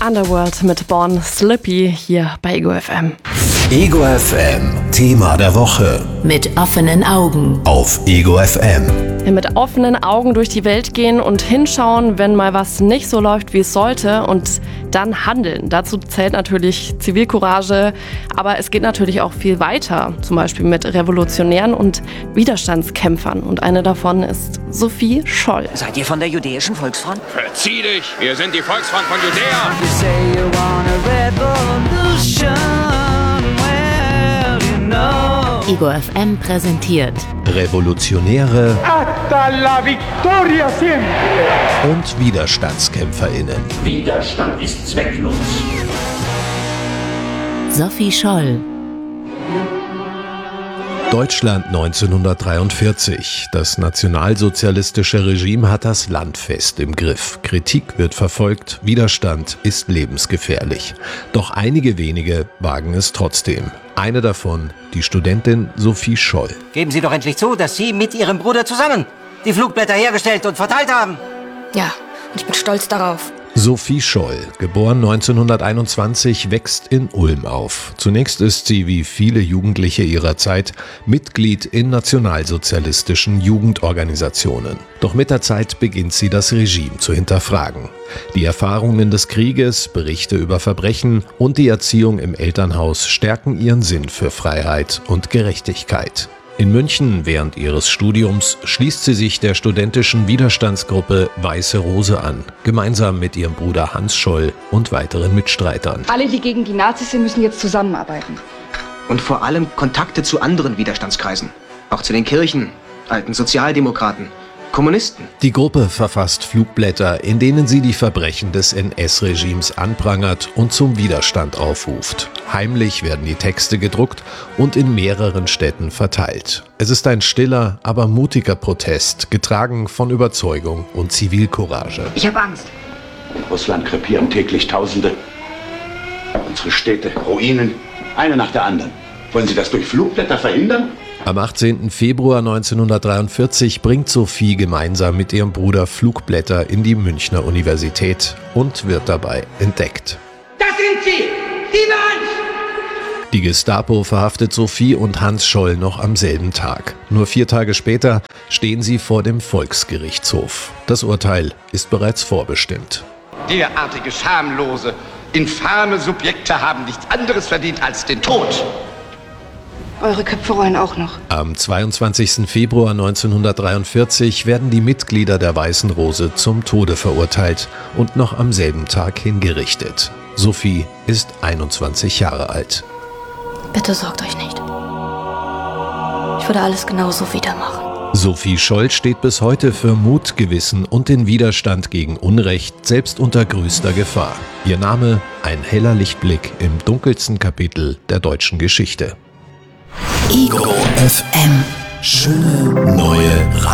Underworld mit Born Slippy hier bei Ego FM. Ego FM, Thema der Woche. Mit offenen Augen. Auf Ego FM. Ja, mit offenen Augen durch die Welt gehen und hinschauen, wenn mal was nicht so läuft, wie es sollte, und dann handeln. Dazu zählt natürlich Zivilcourage, aber es geht natürlich auch viel weiter, zum Beispiel mit Revolutionären und Widerstandskämpfern. Und eine davon ist Sophie Scholl. Seid ihr von der Jüdischen Volksfront? Verzieh dich! Wir sind die Volksfront von Judäa! Ego FM präsentiert Revolutionäre Hasta la victoria siempre. und WiderstandskämpferInnen. Widerstand ist zwecklos. Sophie Scholl. Deutschland 1943. Das nationalsozialistische Regime hat das Land fest im Griff. Kritik wird verfolgt, Widerstand ist lebensgefährlich. Doch einige wenige wagen es trotzdem. Eine davon, die Studentin Sophie Scholl. Geben Sie doch endlich zu, dass Sie mit Ihrem Bruder zusammen die Flugblätter hergestellt und verteilt haben. Ja, und ich bin stolz darauf. Sophie Scholl, geboren 1921, wächst in Ulm auf. Zunächst ist sie, wie viele Jugendliche ihrer Zeit, Mitglied in nationalsozialistischen Jugendorganisationen. Doch mit der Zeit beginnt sie, das Regime zu hinterfragen. Die Erfahrungen des Krieges, Berichte über Verbrechen und die Erziehung im Elternhaus stärken ihren Sinn für Freiheit und Gerechtigkeit. In München während ihres Studiums schließt sie sich der studentischen Widerstandsgruppe Weiße Rose an, gemeinsam mit ihrem Bruder Hans Scholl und weiteren Mitstreitern. Alle, die gegen die Nazis sind, müssen jetzt zusammenarbeiten. Und vor allem Kontakte zu anderen Widerstandskreisen. Auch zu den Kirchen, alten Sozialdemokraten, Kommunisten. Die Gruppe verfasst Flugblätter, in denen sie die Verbrechen des NS-Regimes anprangert und zum Widerstand aufruft. Heimlich werden die Texte gedruckt und in mehreren Städten verteilt. Es ist ein stiller, aber mutiger Protest, getragen von Überzeugung und Zivilcourage. Ich habe Angst. In Russland krepieren täglich Tausende. Unsere Städte, Ruinen, eine nach der anderen. Wollen Sie das durch Flugblätter verhindern? Am 18. Februar 1943 bringt Sophie gemeinsam mit ihrem Bruder Flugblätter in die Münchner Universität und wird dabei entdeckt. Das sind sie! Die waren's! Die Gestapo verhaftet Sophie und Hans Scholl noch am selben Tag. Nur 4 Tage später stehen sie vor dem Volksgerichtshof. Das Urteil ist bereits vorbestimmt. Derartige schamlose, infame Subjekte haben nichts anderes verdient als den Tod. Eure Köpfe rollen auch noch. Am 22. Februar 1943 werden die Mitglieder der Weißen Rose zum Tode verurteilt und noch am selben Tag hingerichtet. Sophie ist 21 Jahre alt. Bitte sorgt euch nicht. Ich würde alles genauso wieder machen. Sophie Scholl steht bis heute für Mut, Gewissen und den Widerstand gegen Unrecht, selbst unter größter Gefahr. Ihr Name: ein heller Lichtblick im dunkelsten Kapitel der deutschen Geschichte. Ego FM. Schöne neue Radio.